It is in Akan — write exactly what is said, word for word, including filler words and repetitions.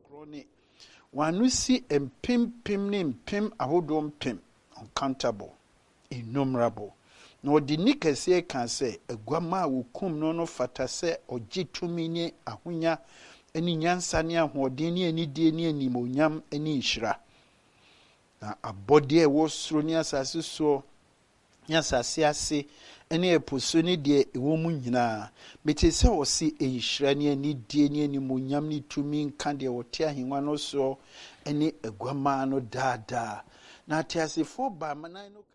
kroni wanu si empim pim ne mpim ahodo mpim uncountable innumerable no di nikese kan se aguama wokum no no fata se ogitumi ne ahonya eni nyansa ne ahoden ne anidie ne animonyam eni nhira na abode e wo soro ne asase so ne asase ase eni eposo ne de ewo mu nyina mete se o si enhira ne anidie ne animonyam ne tumi nka de wote ahenwa no so eni aguama no dada na atiasefo ba manan no